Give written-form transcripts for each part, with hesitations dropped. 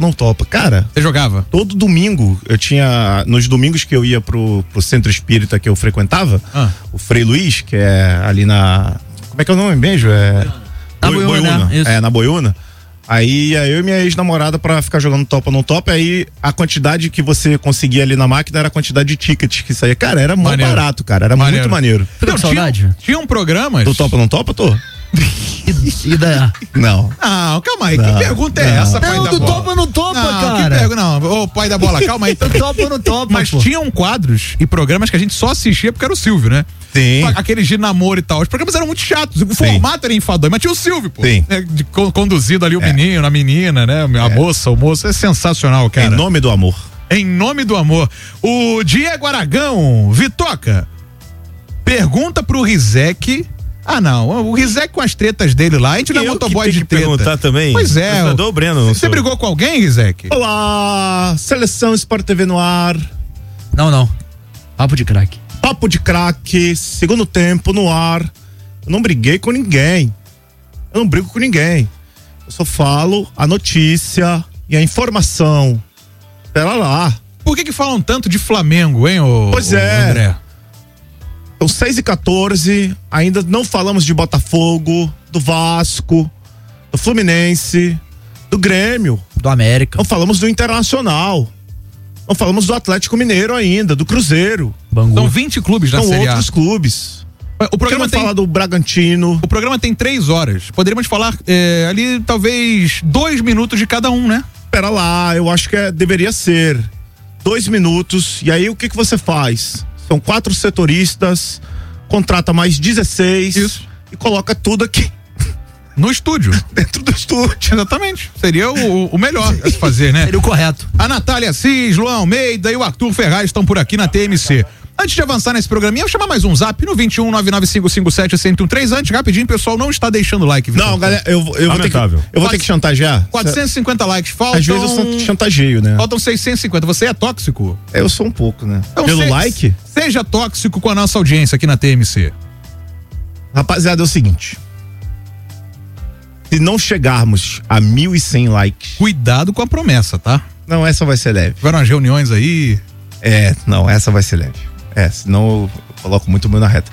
Não Topa. Cara, você jogava? Todo domingo, nos domingos que eu ia pro centro espírita que eu frequentava, o Frei Luiz, que é ali como é que é o nome mesmo? Na Boiúna. Na Boiúna. Aí eu e minha ex-namorada pra ficar jogando Topa Não Topa, aí a quantidade que você conseguia ali na máquina era a quantidade de tickets que saía. Cara, era muito barato, cara, era muito maneiro. Não, saudade? Tinha um programa do Topa Não Topa, E daí? Não. Não, calma aí, que pergunta é essa, pai da bola? Topa Não Topa, cara. Ô, pai da bola, calma aí. Topa Não Topa, mas tinham quadros e programas que a gente só assistia porque era o Silvio, né? Sim. Aqueles de namoro e tal. Os programas eram muito chatos. O formato era enfadonho, mas tinha o Silvio, pô. Sim. Conduzido ali o menino, a menina, né? A moça, o moço. É sensacional, cara. Em nome do amor. Em nome do amor. O Diego Aragão, Vitoca, pergunta pro Rizek. Não, o Rizek com as tretas dele lá, a gente não é motoboy de treta. Perguntar também. Pois é. Breno, você brigou com alguém, Rizek? Olá, Seleção Sport TV no ar. Não. Papo de craque. Papo de craque, segundo tempo no ar. Eu não briguei com ninguém. Eu não brigo com ninguém. Eu só falo a notícia e a informação. Pera lá. Por que falam tanto de Flamengo, hein, André? São 6h14, ainda não falamos de Botafogo, do Vasco, do Fluminense, do Grêmio. Do América. Não falamos do Internacional. Não falamos do Atlético Mineiro ainda, do Cruzeiro. Bangu. São 20 clubes na Série A. São outros clubes. O programa fala do Bragantino. O programa tem 3 horas. Poderíamos falar ali talvez 2 minutos de cada um, né? Pera lá, eu acho que deveria ser 2 minutos. E aí o que você faz? São 4 setoristas, contrata mais 16 e coloca tudo aqui. No estúdio. Dentro do estúdio. Exatamente. Seria o melhor a se fazer, né? Seria o correto. A Natália Assis, Luan Almeida e o Arthur Ferraz estão por aqui na TMC. Antes de avançar nesse programinha, eu vou chamar mais um zap no 21 99557-1013. Antes, rapidinho, o pessoal não está deixando like. Vitor. Não, galera, eu vou ter que chantagear. 450 likes, faltam... Às vezes eu sou chantageio, né? Faltam 650. Você é tóxico? Eu sou um pouco, né? Então, pelo like? Seja tóxico com a nossa audiência aqui na TMC. Rapaziada, é o seguinte. Se não chegarmos a 1.100 likes... Cuidado com a promessa, tá? Não, essa vai ser leve. Tiveram umas reuniões aí... Não, essa vai ser leve. Senão eu coloco muito o meu na reta.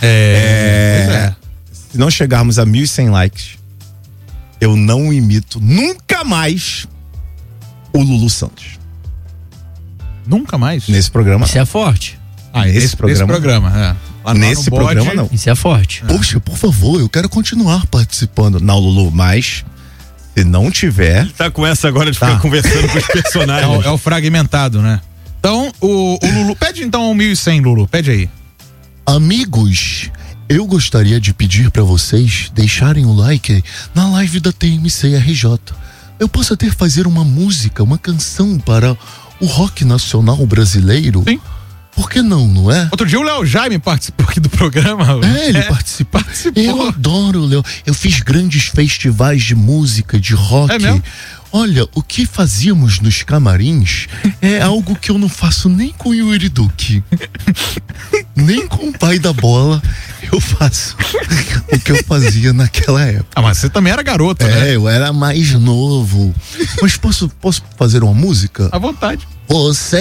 Se não chegarmos a 1.100 likes, eu não imito nunca mais o Lulu Santos. Nunca mais? Nesse programa. Isso é forte. Nesse programa. Nesse programa, não. Isso é forte. Poxa, por favor, eu quero continuar participando. Não, Lulu, mas se não tiver... Tá com essa agora de ficar conversando com os personagens. É o fragmentado, né? Então, o Lulu, pede então 1.100, Lulu, pede aí. Amigos, eu gostaria de pedir para vocês deixarem o like na live da TMC RJ. Eu posso até fazer uma música, uma canção para o rock nacional brasileiro? Sim. Por que não é? Outro dia o Léo Jaime participou aqui do programa. Ele participou. Eu adoro o Léo. Eu fiz grandes festivais de música, de rock. É mesmo? Olha, o que fazíamos nos camarins é algo que eu não faço nem com o Yuri Duque, nem com o pai da bola. Eu faço o que eu fazia naquela época. Mas você também era garoto, né? Eu era mais novo. Mas posso fazer uma música? À vontade. Você